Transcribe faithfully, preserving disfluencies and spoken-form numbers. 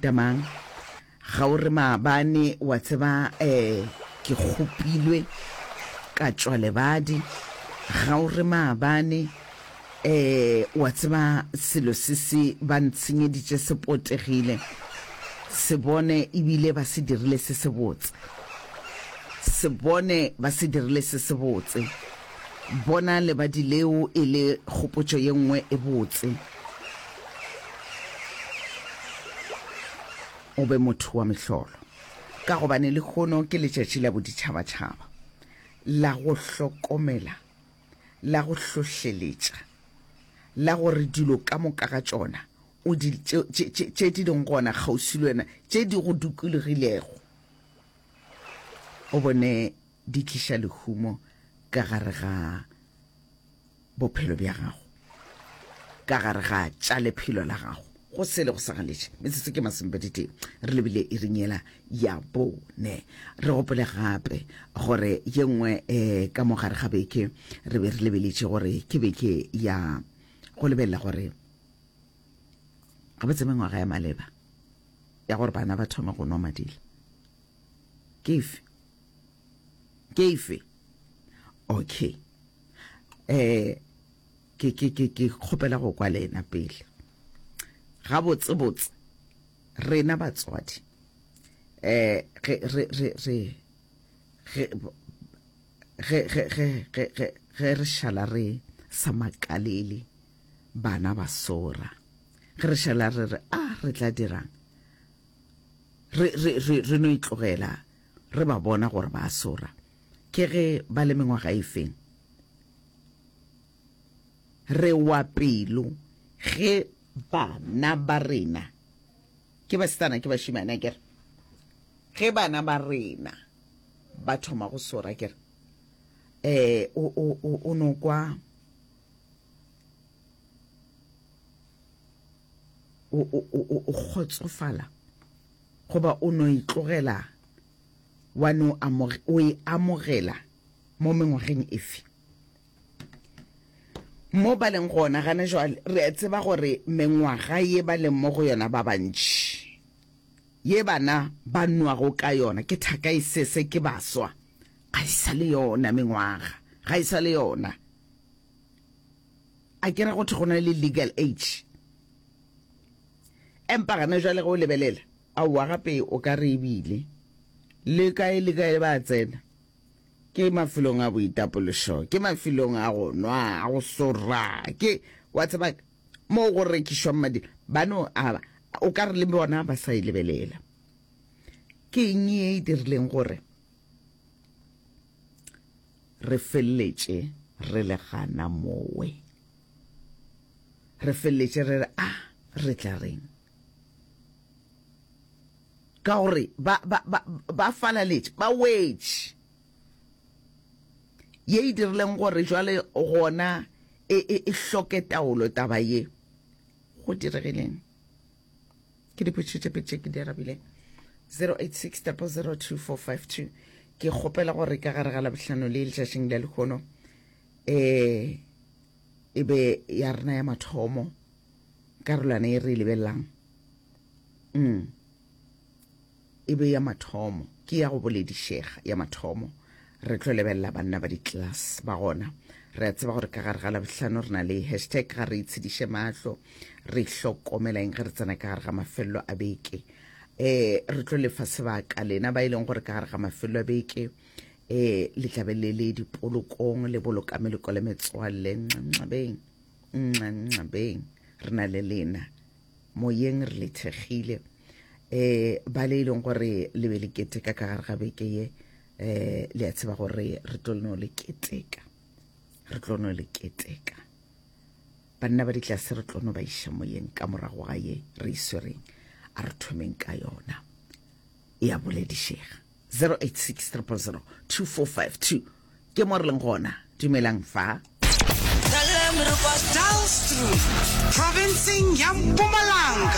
tamang ga o re maabane wa tseba eh ke khupilwe ka tswa lebadi ga o re maabane eh wa tseba selo se se ba ntshinyeditse se potegile se bone ibile ba se dirile se se botse se bone ba se dirile se se botse bona lebadi leo e le khopotso ye nngwe e botse o be motho wa mehlolo ka go bane le khono ke letšatši la boditšhabatšhaba la go hlokomela la go hlohleletša la go re dilo ka moka ga tsona o di tše di ding gona kgauswi le wena tše di go dukulegilego o bone di tliša lehumo ka gare ga bophelo bja gago ka gare ga tša lephelo la gago go se le go sagaletše metsetse ke masempedite re lebile e rinyela ya bone re gopole gape gore ye nngwe um ka mogare ga beke re be re lebeletše gore ke beke ya go lebelela gore ga botse mengwaga ya maleba ya gore bana ba thome go nwa madile ke efe ke efe okay eh ke ke ke ke kgopela go kwa lena pele ga botse botse rena batswadi eh re re re re re re re re re shala re samakalele bana ba sora ge re shala re re ah re tla dirang re re re no itlogela re ba bona gore ba sora ke ge ba le mengwaga e feng re wa pelo ge bana ba rena ke ba stana ke ba shimana kere ge bana ba rena ba thoma go sora kere eh o o o no kwa o o o khotsofala go ba o no itlogela wa no amore o e amogela mo mengwageng efe mo ba leng gona gana jwale re tseba gore mengwaga ye ba leng mo go yona ba bantši ye bana ba nwago ka yona ke thaka isese ke baswa ga isa le yona mengwaga ga isa le yona a kera go thogona le legal age empa gana jwale go lebelela a wa gape o ka re ebile le kae le kae ba tsena ke mafilong a boitapološo ke mafilong a go nwa a go sora ke wa tseba mo go rekishwa madi bano a o ka re le bona ba sa ilebelela ke eng e dirileng gore re felletše re le gana mowe re felletše re re ah re tla reng ka gore ba ba ba ba falaletše ba wetše ye e dirileng gore jwale gona e e hloke taolo taba ye go diregileng ke dipotšišo petse ke dirabile zero eight six zero zero two four five two ke kgopela gore ka gare ga labohlano le letšatšing la lekgono eh e be ya rena ya mathomo karolwana e re lebellang mm e be ya mathomo ke ya go boledišega ya mathomo re tlo lebella banna ba di-class ba gona re a tseba gore ka gare ga labohlano re na le hashtag ga re itshediše mahlo re hlokomelang ge re tsena ka gare ga mafelelo a beke eh re tlo lefa sebaka lena ba ileng gore ka gare ga mafelelo a beke eh le tlabe le le dipolokong le bolokameleko le metswalle nxabeng nxabeng re na le lena moyeng re le thegile eh ba le ileng gore le be le keteka ka gare ga beke ye eh le a tseba gore re tlo no le keteka re tlo no le keteka banna ba ditlase re tlo no ba isha moyeng ka morago ga ye re iswereng a re thomeng ka yona ya boledišega zero eight six zero zero two four five two ke mo re leng gona dumelang fa Provincing ya Mpumalanga